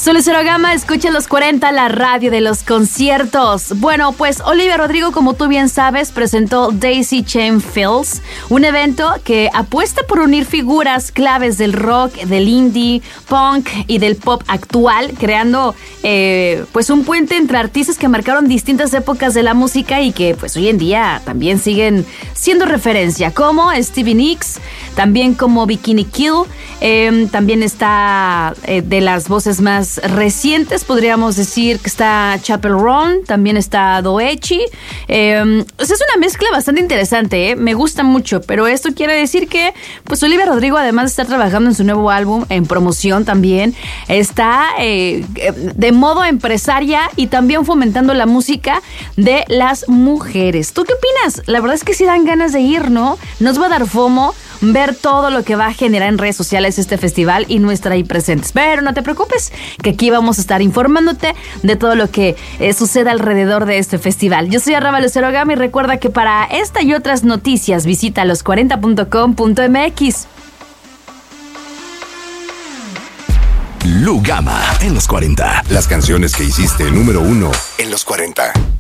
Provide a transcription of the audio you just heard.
Soy Lucero Gama, escucha los 40, la radio de los conciertos. Bueno, pues Olivia Rodrigo, como tú bien sabes, presentó Daisy Chain Fields, un evento que apuesta por unir figuras claves del rock, del indie, punk y del pop actual, creando pues un puente entre artistas que marcaron distintas épocas de la música y que pues hoy en día también siguen siendo referencia, como Stevie Nicks, también como Bikini Kill, también está de las voces más recientes, podríamos decir que está Chappell Roan, también está Doechi. Es una mezcla bastante interesante, me gusta mucho, pero esto quiere decir que pues Olivia Rodrigo, además de estar trabajando en su nuevo álbum, en promoción también, está de modo empresaria y también fomentando la música de las mujeres. ¿Tú qué opinas? La verdad es que sí dan ganas de ir, ¿no? Nos va a dar FOMO ver todo lo que va a generar en redes sociales este festival y no estar ahí presentes. Pero no te preocupes, que aquí vamos a estar informándote de todo lo que sucede alrededor de este festival. Yo soy Lucero Gama y recuerda que para esta y otras noticias visita los40.com.mx. Lu Gama en los 40. Las canciones que hiciste número 1 en los 40.